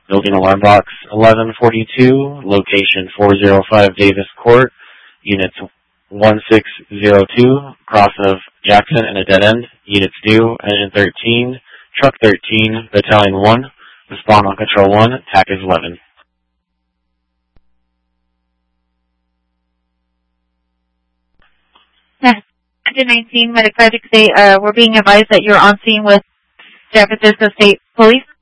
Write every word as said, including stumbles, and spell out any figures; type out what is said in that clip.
Building Alarm Box eleven forty-two, location four oh five Davis Court, Units one six zero two, cross of Jackson and a dead end. Units due, Engine thirteen, Truck thirteen, Battalion one, respond on Control one, T A C is eleven. Engine nineteen, Medic Project State, uh, we're being advised that you're on scene with San Francisco State Police.